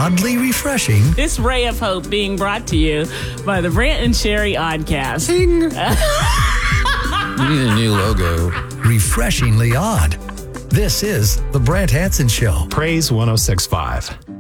oddly refreshing. This ray of hope being brought to you by the Brant and Sherry Oddcast. You need a new logo. Refreshingly odd. This is The Brant Hanson Show. Praise 106.5.